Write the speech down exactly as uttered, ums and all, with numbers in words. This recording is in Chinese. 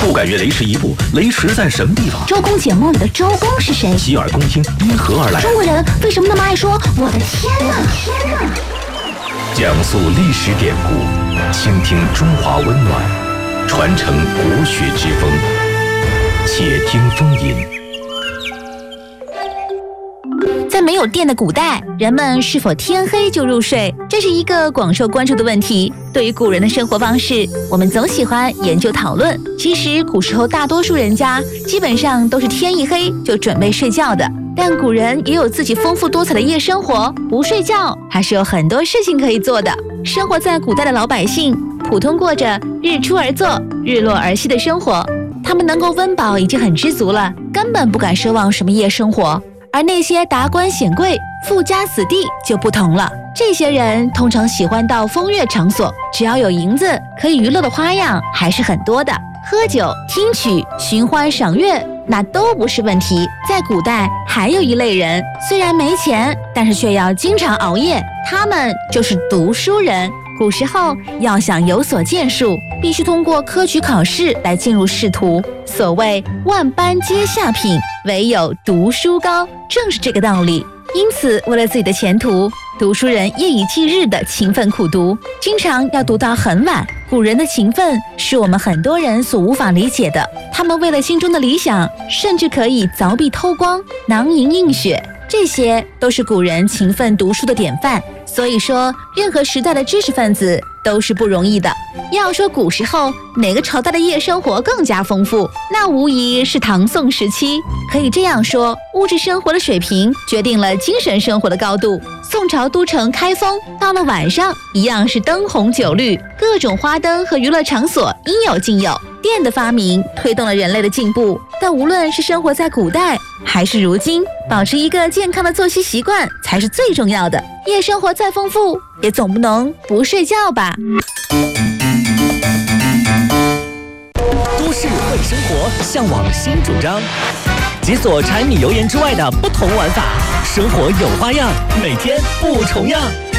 不敢越雷池一步，雷池在什么地方？ 周公解梦里的周公是谁？ 洗耳恭听，因何而来？ 中国人为什么那么爱说我的天哪？天哪！ 讲述历史典故，倾听中华温暖，传承国学之风。且听风吟。 在没有电的古代，人们是否天黑就入睡？这是一个广受关注的问题。对于古人的生活方式，我们总喜欢研究讨论。其实，古时候大多数人家基本上都是天一黑就准备睡觉的。但古人也有自己丰富多彩的夜生活，不睡觉还是有很多事情可以做的。生活在古代的老百姓，普通过着日出而作、日落而息的生活，他们能够温饱已经很知足了，根本不敢奢望什么夜生活。而那些达官显贵、富家子弟就不同了，这些人通常喜欢到风月场所，只要有银子，可以娱乐的花样还是很多的。喝酒、听曲、寻欢赏月，那都不是问题。在古代，还有一类人，虽然没钱，但是却要经常熬夜，他们就是读书人。古时候要想有所建树，必须通过科举考试来进入仕途。所谓万般皆下品，唯有读书高，正是这个道理。因此，为了自己的前途，读书人夜以继日的勤奋苦读，经常要读到很晚。古人的勤奋是我们很多人所无法理解的，他们为了心中的理想，甚至可以凿壁偷光、囊萤映雪，这些都是古人勤奋读书的典范。所以说，任何时代的知识分子都是不容易的。要说古时候哪个朝代的夜生活更加丰富，那无疑是唐宋时期。可以这样说，物质生活的水平决定了精神生活的高度。宋朝都城开封，到了晚上一样是灯红酒绿，各种花灯和娱乐场所应有尽有。电的发明推动了人类的进步，但无论是生活在古代还是如今，保持一个健康的作息习惯才是最重要的。夜生活再丰富，也总不能不睡觉吧。 都市会生活，向往新主张，解锁柴米油盐之外的不同玩法，生活有花样，每天不重样。